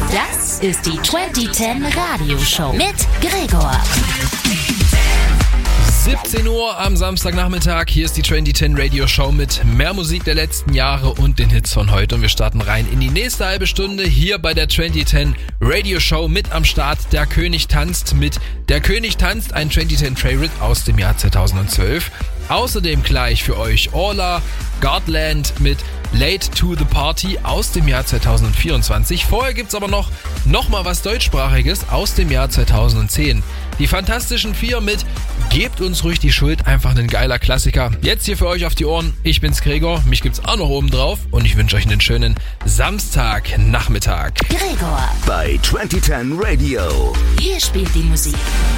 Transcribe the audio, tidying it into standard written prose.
Das ist die 2010 Radioshow mit Gregor. 17 Uhr am Samstagnachmittag, hier ist die 2010 Radio Show mit mehr Musik der letzten Jahre und den Hits von heute. Und wir starten rein in die nächste halbe Stunde hier bei der 2010 Radio Show. Mit am Start Der König tanzt mit Der König tanzt, ein 2010 Favorite aus dem Jahr 2012. Außerdem gleich für euch Orla Gardland mit Late to the Party aus dem Jahr 2024. Vorher gibt's aber noch mal was Deutschsprachiges aus dem Jahr 2010. Die Fantastischen Vier mit Gebt uns ruhig die Schuld, einfach ein geiler Klassiker. Jetzt hier für euch auf die Ohren, ich bin's Gregor, mich gibt's auch noch oben drauf und ich wünsche euch einen schönen Samstagnachmittag. Gregor Bei 2010 Radio. Hier spielt die Musik.